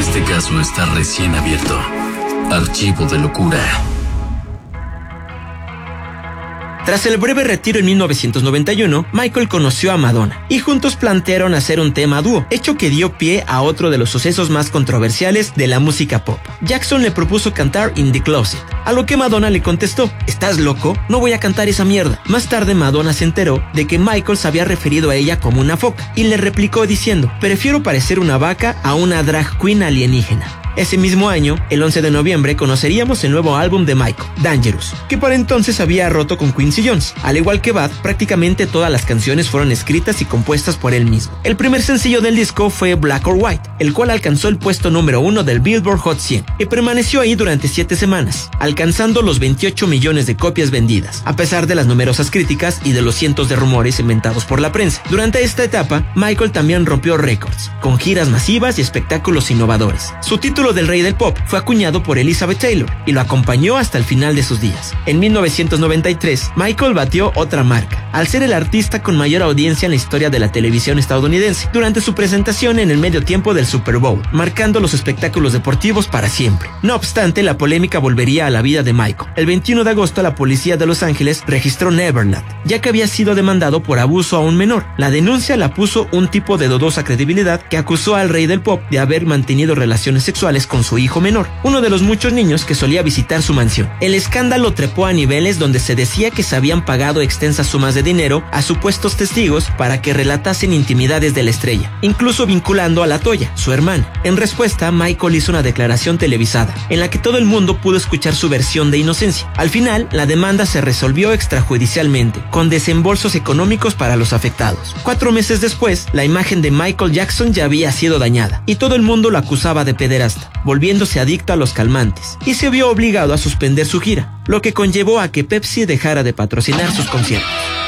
Este caso está recién abierto. Archivo de locura. Tras el breve retiro en 1991, Michael conoció a Madonna y juntos plantearon hacer un tema a dúo, hecho que dio pie a otro de los sucesos más controversiales de la música pop. Jackson le propuso cantar In the Closet, a lo que Madonna le contestó: ¿estás loco? No voy a cantar esa mierda. Más tarde Madonna se enteró de que Michael se había referido a ella como una foca y le replicó diciendo: prefiero parecer una vaca a una drag queen alienígena. Ese mismo año, el 11 de noviembre, conoceríamos el nuevo álbum de Michael, Dangerous, que para entonces había roto con Quincy Jones. Al igual que Bad, prácticamente todas las canciones fueron escritas y compuestas por él mismo. El primer sencillo del disco fue Black or White, el cual alcanzó el puesto número 1 del Billboard Hot 100 y permaneció ahí durante 7 semanas, alcanzando los 28 millones de copias vendidas, a pesar de las numerosas críticas y de los cientos de rumores inventados por la prensa. Durante esta etapa, Michael también rompió récords, con giras masivas y espectáculos innovadores. Su título del rey del pop fue acuñado por Elizabeth Taylor y lo acompañó hasta el final de sus días. En 1993, Michael batió otra marca, al ser el artista con mayor audiencia en la historia de la televisión estadounidense, durante su presentación en el medio tiempo del Super Bowl, marcando los espectáculos deportivos para siempre. No obstante, la polémica volvería a la vida de Michael. El 21 de agosto, la policía de Los Ángeles registró Neverland, ya que había sido demandado por abuso a un menor. La denuncia la puso un tipo de dudosa credibilidad que acusó al rey del pop de haber mantenido relaciones sexuales con su hijo menor, uno de los muchos niños que solía visitar su mansión. El escándalo trepó a niveles donde se decía que se habían pagado extensas sumas de dinero a supuestos testigos para que relatasen intimidades de la estrella, incluso vinculando a la Toya, su hermana. En respuesta, Michael hizo una declaración televisada, en la que todo el mundo pudo escuchar su versión de inocencia. Al final, la demanda se resolvió extrajudicialmente, con desembolsos económicos para los afectados. 4 meses después, la imagen de Michael Jackson ya había sido dañada, y todo el mundo lo acusaba de pederasta, volviéndose adicto a los calmantes, y se vio obligado a suspender su gira, lo que conllevó a que Pepsi dejara de patrocinar sus conciertos.